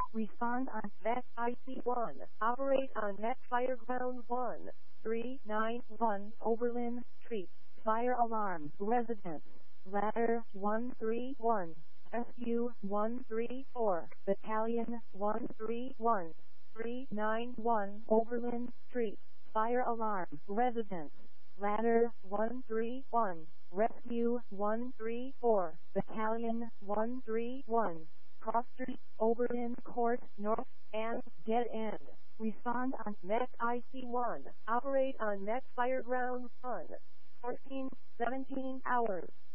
Respond on Met IC1. Operate on Met Fireground 1391 Oberlin Street. Fire alarm. Residence. Ladder 131. SU 134. Battalion 131. 391 Oberlin Street. Fire alarm. Residence. Ladder 131. Rescue 134. Battalion 131. Cross Street, Oberlin Court, North, and Dead End. Respond on Met IC1. Operate on Met Fireground 1. 14, 17 hours.